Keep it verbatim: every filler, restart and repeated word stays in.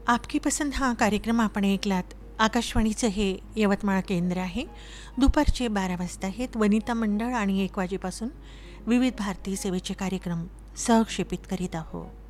आपकी पसंद हा कार्यक्रम आपण ऐकलात. आकाशवाणीचं हे यवतमाळ केंद्र आहे. दुपारचे बारा वाजता आहेत. वनिता मंडळ आणि एक वाजेपासून विविध भारती सेवेचे कार्यक्रम सहक्षेपित करीत आहोत.